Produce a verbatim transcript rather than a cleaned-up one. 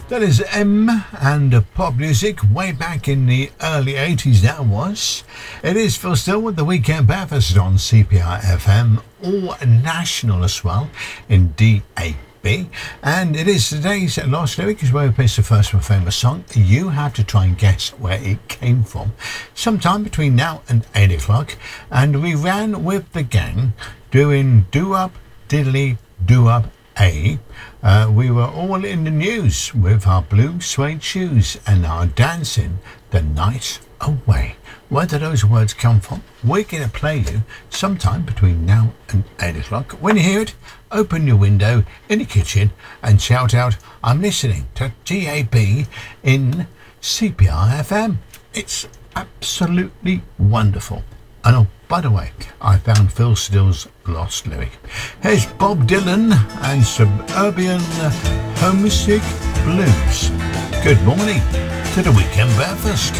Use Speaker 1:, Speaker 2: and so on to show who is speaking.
Speaker 1: That is M and pop music way back in the early eighties, that was. It is Phil Still with the Weekend Breakfast on C P R F M, all national as well, in D A B. And it is today's last lyric is where we place the first and famous song. You have to try and guess where it came from. Sometime between now and eight o'clock. And we ran with the gang doing do-up, diddly, do-up, A. Uh, we were all in the news with our blue suede shoes and our dancing the night away. Where do those words come from? We're going to play you sometime between now and eight o'clock. When you hear it, open your window in the kitchen and shout out, I'm listening to D A B in C P R F M. It's absolutely wonderful. And oh, by the way, I found Phil Still's lost lyric. Here's Bob Dylan and Suburban Homesick Blues. Good morning to the Weekend Breakfast.